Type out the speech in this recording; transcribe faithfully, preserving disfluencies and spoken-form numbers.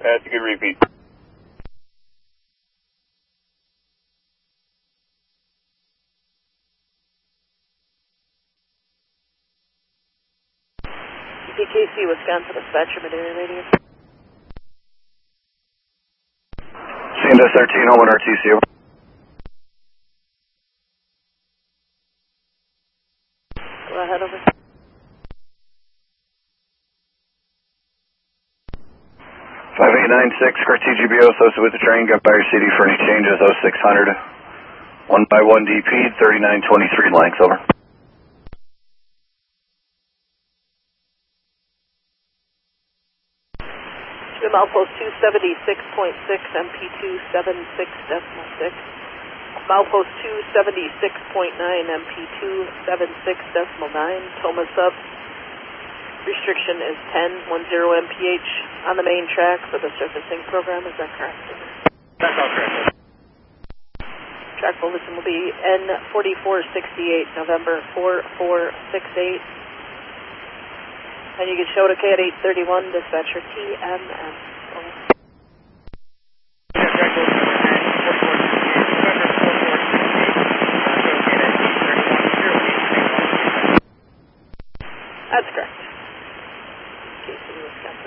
That's a good repeat. P K C, Wisconsin, dispatcher, mid-area radio. Sandus thirteen, home on R T C. Go ahead, over. five eight nine six, Car T G B O, associated with the train, got by your C D for any changes, oh six hundred. one by one D P, thirty-nine twenty-three length, over. Jim Outpost two seventy-six point six, M P two seventy-six decimal six. Outpost two seventy-six point nine, M P two seventy-six decimal nine. Toma sub. Restriction is ten ten M P H on the main track for the surfacing program. Is that correct? That's all correct. Track bulletin will be N forty-four sixty-eight, November four four six eight. And you can show to K at eight thirty-one, dispatcher T M M.